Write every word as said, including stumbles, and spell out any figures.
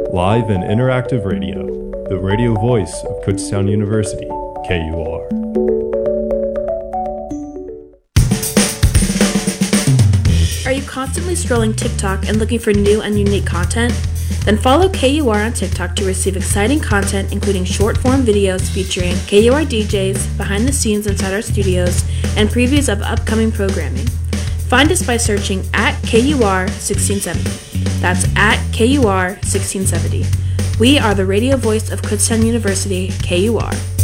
Live and interactive radio, the radio voice of Kutztown University, K U R. Are you constantly scrolling TikTok and looking for new and unique content? Then follow K U R on TikTok to receive exciting content, including short-form videos featuring K U R D Js, behind the scenes inside our studios, and previews of upcoming programming. Find us by searching at K U R sixteen seventy. That's at K U R sixteen seventy. We are the radio voice of Kutztown University, K U R.